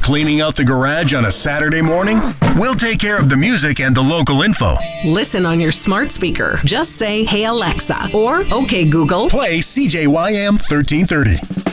Cleaning out the garage on a Saturday morning? We'll take care of the music and the local info. Listen on your smart speaker. Just say, "Hey Alexa," or "Okay Google, Play CJYM 1330.